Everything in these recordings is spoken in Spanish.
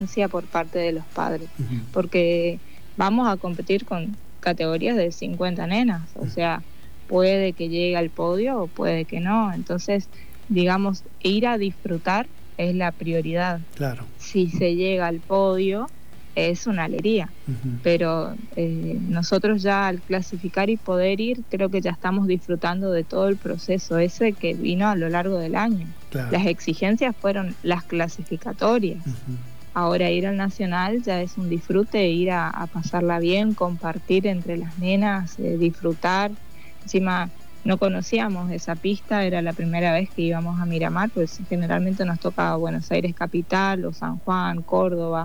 por parte de los padres, porque vamos a competir con categorías de 50 nenas, o sea, puede que llegue al podio o puede que no, entonces, digamos, ir a disfrutar es la prioridad. Claro. Si se llega al podio, es una alegría, pero nosotros ya al clasificar y poder ir, creo que ya estamos disfrutando de todo el proceso ese que vino a lo largo del año. Claro. Las exigencias fueron las clasificatorias. Ahora ir al nacional ya es un disfrute, ir a pasarla bien, compartir entre las nenas, disfrutar. Encima no conocíamos esa pista, era la primera vez que íbamos a Miramar, pues generalmente nos toca Buenos Aires capital, o San Juan, Córdoba,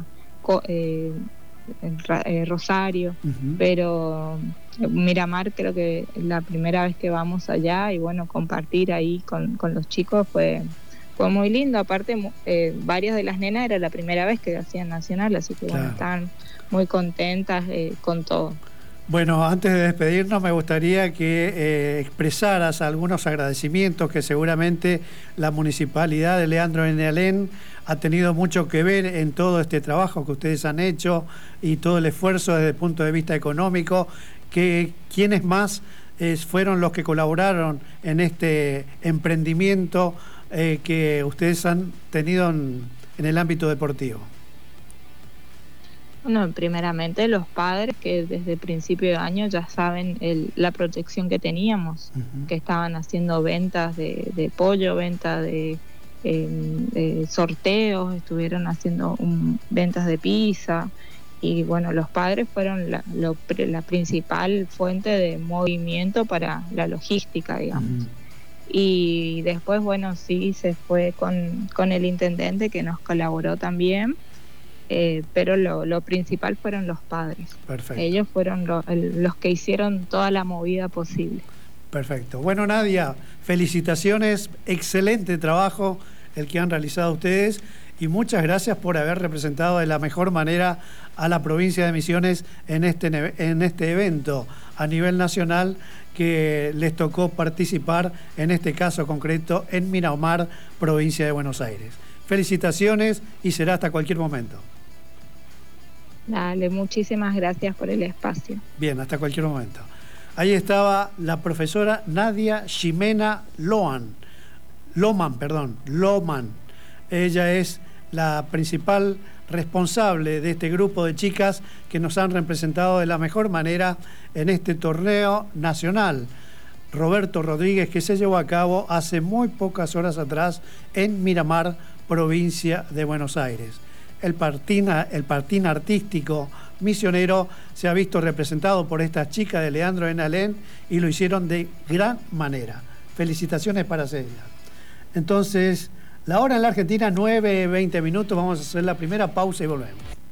Rosario, pero Miramar creo que es la primera vez que vamos allá y bueno, compartir ahí con los chicos fue muy lindo. Aparte, varias de las nenas era la primera vez que hacían nacional, así que bueno, estaban muy contentas con todo. Bueno, antes de despedirnos me gustaría que expresaras algunos agradecimientos que seguramente la Municipalidad de Leandro N. Alem ha tenido mucho que ver en todo este trabajo que ustedes han hecho y todo el esfuerzo desde el punto de vista económico. ¿Quiénes más fueron los que colaboraron en este emprendimiento que ustedes han tenido en el ámbito deportivo? Bueno, primeramente los padres que desde el principio de año ya saben la proyección que teníamos, que estaban haciendo ventas de pollo, ventas de sorteos, estuvieron haciendo ventas de pizza y bueno, los padres fueron la principal fuente de movimiento para la logística, digamos. Y después, bueno, sí se fue con el intendente que nos colaboró también. Pero lo principal fueron los padres. Perfecto. Ellos fueron los que hicieron toda la movida posible. Perfecto. Bueno, Nadia, felicitaciones, excelente trabajo el que han realizado ustedes y muchas gracias por haber representado de la mejor manera a la provincia de Misiones en este evento a nivel nacional que les tocó participar, en este caso concreto, en Miramar, provincia de Buenos Aires. Felicitaciones y será hasta cualquier momento. Dale, muchísimas gracias por el espacio. Bien, hasta cualquier momento. Ahí estaba la profesora Nadia Ximena Loman. Ella es la principal responsable de este grupo de chicas que nos han representado de la mejor manera en este torneo nacional. Roberto Rodríguez, que se llevó a cabo hace muy pocas horas atrás en Miramar, provincia de Buenos Aires. El patín artístico misionero se ha visto representado por estas chicas de Leandro N. Alem y lo hicieron de gran manera. Felicitaciones para ellas. Entonces, la hora en la Argentina, 9:20. Vamos a hacer la primera pausa y volvemos.